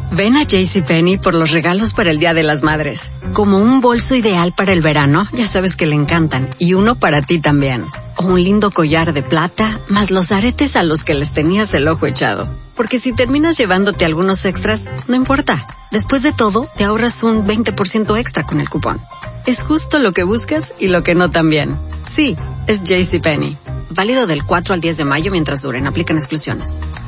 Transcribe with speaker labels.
Speaker 1: Ven a JCPenney por los regalos para el Día de las Madres. Como un bolso ideal para el verano, ya sabes que le encantan, y uno para ti también. O un lindo collar de plata, más los aretes a los que les tenías el ojo echado. Porque si terminas llevándote algunos extras, no importa. Después de todo, te ahorras un 20% extra con el cupón. Es justo lo que buscas y lo que no también. Sí, es JCPenney. Válido del 4 al 10 de mayo mientras duren. Aplican exclusiones.